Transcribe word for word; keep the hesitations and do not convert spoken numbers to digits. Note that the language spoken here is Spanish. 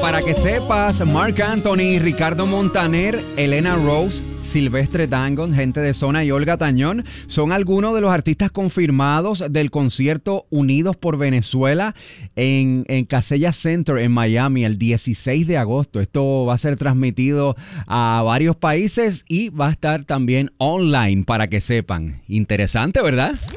para que sepas, Marc Anthony, Ricardo Montaner, Elena Rose, Silvestre Dangond, gente de Zona y Olga Tañón son algunos de los artistas confirmados del concierto Unidos por Venezuela en, en Casella Center en Miami el dieciséis de agosto. Esto va a ser transmitido a varios países y va a estar también online para que sepan. Interesante, ¿verdad?